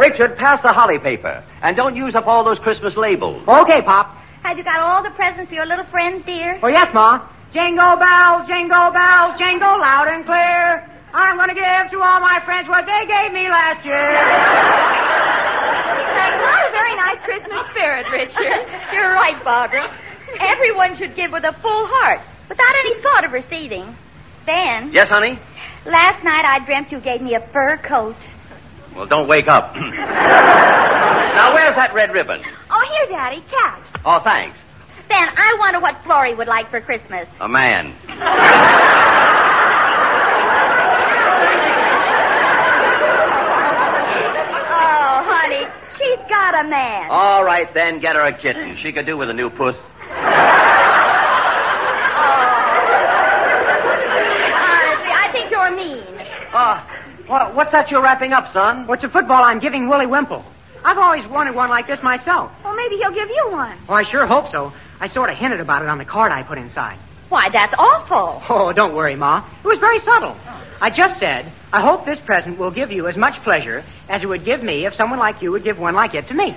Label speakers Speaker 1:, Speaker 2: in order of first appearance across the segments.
Speaker 1: Richard, pass the holly paper. And don't use up all those Christmas labels.
Speaker 2: Okay, Pop.
Speaker 3: Have you got all the presents for your little friends, dear?
Speaker 2: Oh, yes, Ma. Jingle bells, jingle loud and clear. I'm going to give to all my friends what they gave me last year.
Speaker 3: That's not a very nice Christmas spirit, Richard. You're right, Barbara. Everyone should give with a full heart, without any thought of receiving. Ben.
Speaker 1: Yes, honey?
Speaker 3: Last night I dreamt you gave me a fur coat.
Speaker 1: Well, don't wake up. Now, where's that red ribbon?
Speaker 3: Oh, here, Daddy. Catch.
Speaker 1: Oh, thanks.
Speaker 3: Ben, I wonder what Florrie would like for Christmas.
Speaker 1: A man.
Speaker 3: Oh, honey, she's got a man.
Speaker 1: All right, then, get her a kitten. She could do with a new puss.
Speaker 3: Honestly, I think you're mean.
Speaker 1: What's that you're wrapping up, son?
Speaker 2: What's a football I'm giving Willie Wimple? I've always wanted one like this myself.
Speaker 3: Well, maybe he'll give you one.
Speaker 2: Oh, I sure hope so. I sort of hinted about it on the card I put inside.
Speaker 3: Why, that's awful.
Speaker 2: Oh, don't worry, Ma. It was very subtle. I just said, I hope this present will give you as much pleasure as it would give me if someone like you would give one like it to me.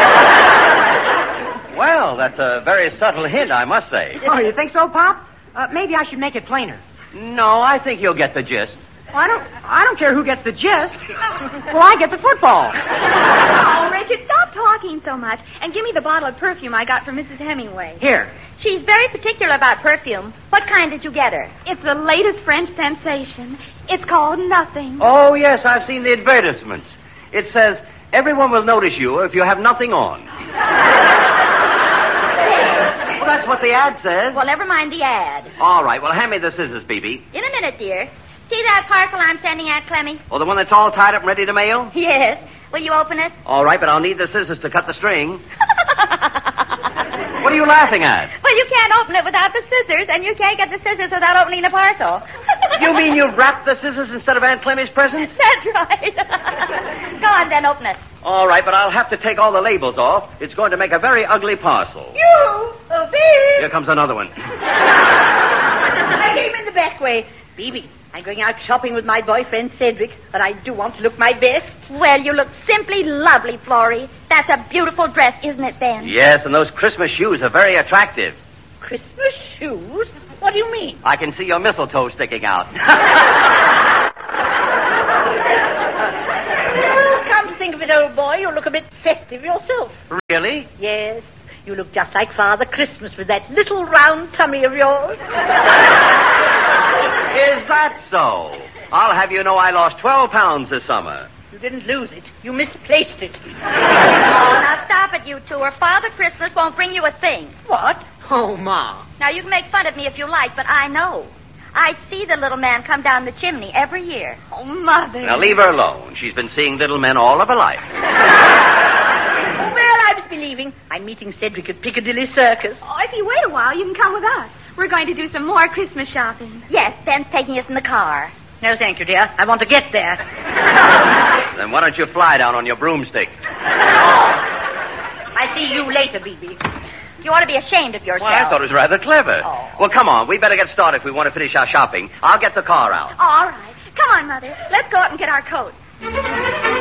Speaker 1: Well, that's a very subtle hint, I must say.
Speaker 2: Oh, you think so, Pop? Maybe I should make it plainer.
Speaker 1: No, I think you'll get the gist.
Speaker 2: Well, I don't care who gets the gist. Well, I get the football.
Speaker 3: Oh, Richard, stop talking so much and give me the bottle of perfume I got from Mrs. Hemingway.
Speaker 2: Here.
Speaker 3: She's very particular about perfume. What kind did you get her? It's the latest French sensation. It's called Nothing.
Speaker 1: Oh, yes, I've seen the advertisements. It says, everyone will notice you if you have nothing on. Well, that's what the ad says.
Speaker 3: Well, never mind the ad.
Speaker 1: All right, well, hand me the scissors, Phoebe.
Speaker 3: In a minute, dear. See that parcel I'm sending Aunt Clemmy?
Speaker 1: Oh, the one that's all tied up and ready to mail?
Speaker 3: Yes. Will you open it?
Speaker 1: All right, but I'll need the scissors to cut the string. What are you laughing at?
Speaker 3: Well, you can't open it without the scissors, and you can't get the scissors without opening the parcel.
Speaker 1: You mean you wrapped the scissors instead of Aunt Clemmy's present?
Speaker 3: That's right. Go on, then, open it.
Speaker 1: All right, but I'll have to take all the labels off. It's going to make a very ugly parcel.
Speaker 4: You! Oh, Phoebe!
Speaker 1: Here comes another one.
Speaker 4: I came in the back way. Phoebe, I'm going out shopping with my boyfriend, Cedric, but I do want to look my best.
Speaker 3: Well, you look simply lovely, Florrie. That's a beautiful dress, isn't it, Ben?
Speaker 1: Yes, and those Christmas shoes are very attractive.
Speaker 4: Christmas shoes? What do you mean?
Speaker 1: I can see your mistletoe sticking out.
Speaker 4: Well, come to think of it, old boy, you look a bit festive yourself.
Speaker 1: Really?
Speaker 4: Yes, you look just like Father Christmas with that little round tummy of yours.
Speaker 1: Is that so? I'll have you know I lost 12 pounds this summer.
Speaker 4: You didn't lose it. You misplaced it.
Speaker 3: Oh, now stop it, you two, or Father Christmas won't bring you a thing.
Speaker 4: What?
Speaker 2: Oh, Ma.
Speaker 3: Now, you can make fun of me if you like, but I know. I see the little man come down the chimney every year. Oh, Mother.
Speaker 1: Now, leave her alone. She's been seeing little men all of her life.
Speaker 4: Well, I must be leaving. I'm meeting Cedric at Piccadilly Circus.
Speaker 3: Oh, if you wait a while, you can come with us. We're going to do some more Christmas shopping. Yes, Ben's taking us in the car.
Speaker 4: No, thank you, dear. I want to get there.
Speaker 1: Then why don't you fly down on your broomstick?
Speaker 4: I'll see you later, Bibi.
Speaker 3: You ought to be ashamed of yourself.
Speaker 1: Well, I thought it was rather clever.
Speaker 3: Oh.
Speaker 1: Well, come on. We better get started if we want to finish our shopping. I'll get the car out.
Speaker 3: All right. Come on, Mother. Let's go up and get our coats.